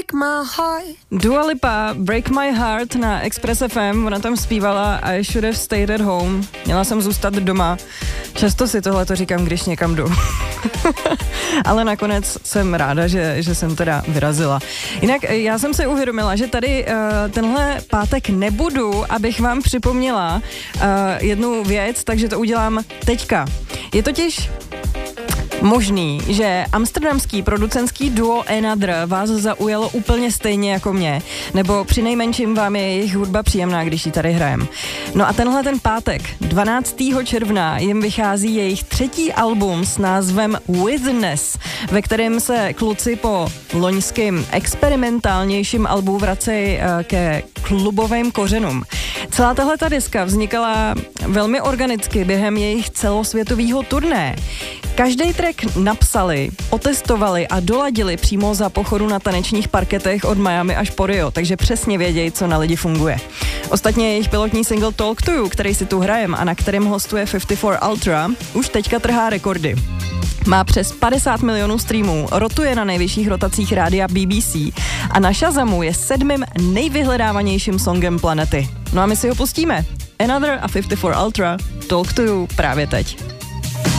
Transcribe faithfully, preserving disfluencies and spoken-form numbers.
break my heart. Dua Lipa, Break My Heart na Express F M, ona tam zpívala I should have stayed at home, měla jsem zůstat doma. Často si tohle to říkám, když někam jdu. Ale nakonec jsem ráda, že, že jsem teda vyrazila. Jinak já jsem si uvědomila, že tady uh, tenhle pátek nebudu, abych vám připomněla uh, jednu věc, takže to udělám teďka. Je totiž možný, že amsterdamský producentský duo Another vás zaujalo úplně stejně jako mě, nebo přinejmenším vám je jejich hudba příjemná, když ji tady hrajem. No a tenhle ten pátek, dvanáctého června, jim vychází jejich třetí album s názvem Witness, ve kterém se kluci po loňským experimentálnějším albu vracejí ke klubovým kořenům. Celá tahleta deska vznikala velmi organicky během jejich celosvětového turné. Každý track napsali, otestovali a doladili přímo za pochodu na tanečních parketech od Miami až po Rio, takže přesně vědějí, co na lidi funguje. Ostatně jejich pilotní single Talk to You, který si tu hrajem a na kterém hostuje padesát čtyři Ultra, už teďka trhá rekordy. Má přes padesát milionů streamů, rotuje na nejvyšších rotacích rádia B B C a na Shazamu je sedmým nejvyhledávanějším songem planety. No a my si ho pustíme. Another a padesát čtyři Ultra, Talk to You právě teď.